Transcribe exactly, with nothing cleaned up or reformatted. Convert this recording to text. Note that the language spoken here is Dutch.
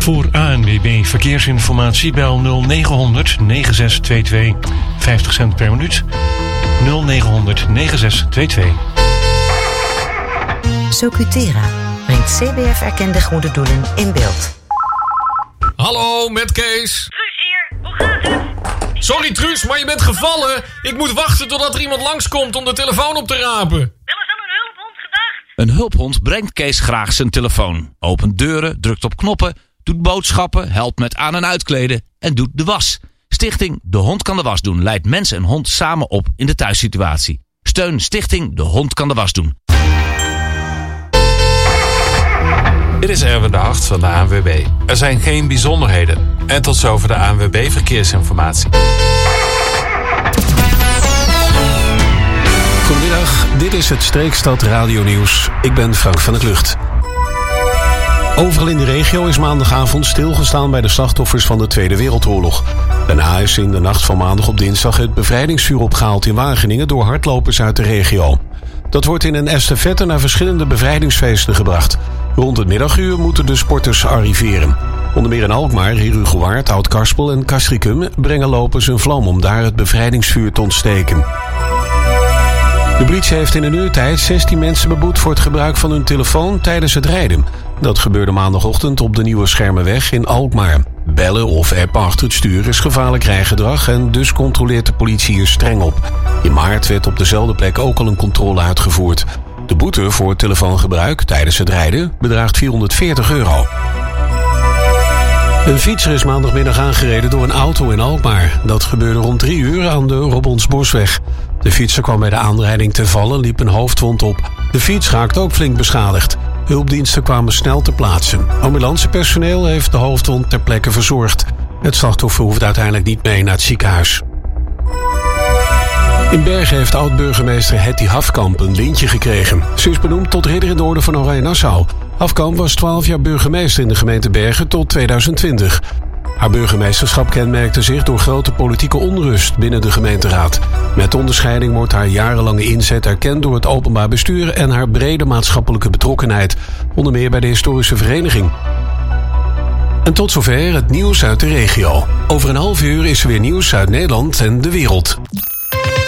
Voor A N W B Verkeersinformatie bel nul negen honderd negen zes twee twee. vijftig cent per minuut. nul negen honderd negen zes twee twee. Socutera brengt C B F-erkende goede doelen in beeld. Hallo, met Kees. Truus hier, hoe gaat het? Sorry Truus, maar je bent gevallen. Ik moet wachten totdat er iemand langskomt om de telefoon op te rapen. Wel eens aan een hulphond gedacht? Een hulphond brengt Kees graag zijn telefoon. Opent deuren, drukt op knoppen, doet boodschappen, helpt met aan- en uitkleden en doet de was. Stichting De Hond Kan de Was Doen leidt mens en hond samen op in de thuissituatie. Steun Stichting De Hond Kan de Was Doen. Dit is Erwin de Hart van de A N W B. Er zijn geen bijzonderheden. En tot zover de A N W B Verkeersinformatie. Goedemiddag, dit is het Streekstad Radio Nieuws. Ik ben Frank van der Klucht. Overal in de regio is maandagavond stilgestaan bij de slachtoffers van de Tweede Wereldoorlog. Daarna is in de nacht van maandag op dinsdag het bevrijdingsvuur opgehaald in Wageningen door hardlopers uit de regio. Dat wordt in een estafette naar verschillende bevrijdingsfeesten gebracht. Rond het middaguur moeten de sporters arriveren. Onder meer in Alkmaar, Herugewaard, Oud-Karspel en Castricum brengen lopers een vlam om daar het bevrijdingsvuur te ontsteken. De politie heeft in een uur tijd zestien mensen beboet voor het gebruik van hun telefoon tijdens het rijden. Dat gebeurde maandagochtend op de Nieuwe Schermenweg in Alkmaar. Bellen of appen achter het stuur is gevaarlijk rijgedrag en dus controleert de politie hier streng op. In maart werd op dezelfde plek ook al een controle uitgevoerd. De boete voor telefoongebruik tijdens het rijden bedraagt vierhonderdveertig euro. Een fietser is maandagmiddag aangereden door een auto in Alkmaar. Dat gebeurde rond drie uur aan de Robonsbosweg. De fietser kwam bij de aanrijding te vallen, liep een hoofdwond op. De fiets raakte ook flink beschadigd. Hulpdiensten kwamen snel ter plaatse. Ambulancepersoneel heeft de hoofdwond ter plekke verzorgd. Het slachtoffer hoeft uiteindelijk niet mee naar het ziekenhuis. In Bergen heeft oud-burgemeester Hetty Hafkamp een lintje gekregen. Ze is benoemd tot ridder in de orde van Oranje-Nassau. Hafkamp was twaalf jaar burgemeester in de gemeente Bergen tot tweeduizend twintig. Haar burgemeesterschap kenmerkte zich door grote politieke onrust binnen de gemeenteraad. Met onderscheiding wordt haar jarenlange inzet erkend door het openbaar bestuur en haar brede maatschappelijke betrokkenheid, onder meer bij de historische vereniging. En tot zover het nieuws uit de regio. Over een half uur is er weer nieuws uit Nederland en de wereld.